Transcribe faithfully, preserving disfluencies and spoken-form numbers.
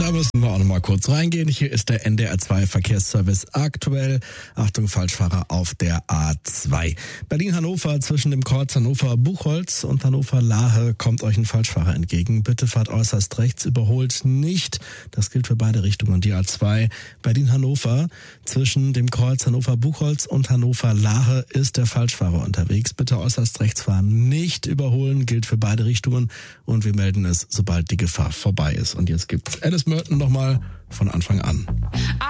Da müssen wir auch noch mal kurz reingehen. Hier ist der N D R zwei Verkehrsservice aktuell. Achtung, Falschfahrer auf der A zwei. Berlin-Hannover zwischen dem Kreuz Hannover-Buchholz und Hannover-Lahe kommt euch ein Falschfahrer entgegen. Bitte fahrt äußerst rechts, überholt nicht. Das gilt für beide Richtungen. Die A zwei Berlin-Hannover zwischen dem Kreuz Hannover-Buchholz und Hannover-Lahe ist der Falschfahrer unterwegs. Bitte äußerst rechts fahren, nicht überholen, gilt für beide Richtungen. Und wir melden es, sobald die Gefahr vorbei ist. Und jetzt gibt's Alice Merton nochmal von Anfang an.